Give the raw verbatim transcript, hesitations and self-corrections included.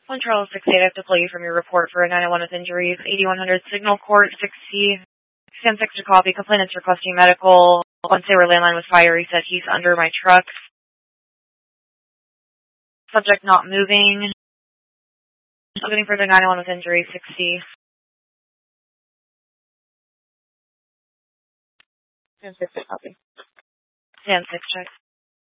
One Charles six eight, I have to pull you from your report for a nine oh one with injuries. eighty-one hundred Signal Court, sixty. Stand six to copy. Complainant's requesting medical. Once they were landline with fire, he said he's under my truck. Subject not moving. Looking for the nine oh one with injuries, sixty. Stand six to copy. Stand six check.